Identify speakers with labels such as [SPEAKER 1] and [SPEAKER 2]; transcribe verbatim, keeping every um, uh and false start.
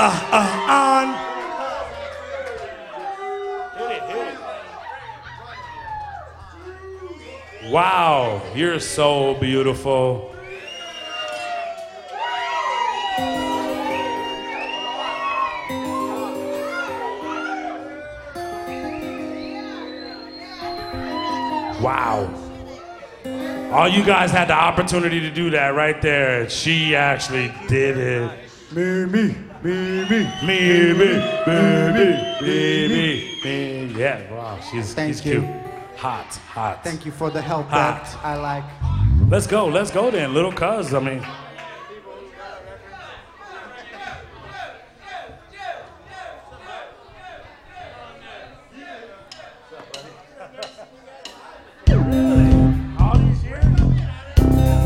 [SPEAKER 1] uh, uh, on. Hit it, hit it. Wow, you're so beautiful. Wow. All you guys had the opportunity to do that right there. She actually did it.
[SPEAKER 2] Me, me, me, me.
[SPEAKER 1] Me, me, me, me, me, me. Yeah, wow, she's,
[SPEAKER 2] Thank
[SPEAKER 1] she's
[SPEAKER 2] you.
[SPEAKER 1] cute. Hot, hot.
[SPEAKER 2] Thank you for the help
[SPEAKER 1] Hot.
[SPEAKER 2] that I like.
[SPEAKER 1] Let's go, let's go then, little cuz. I mean,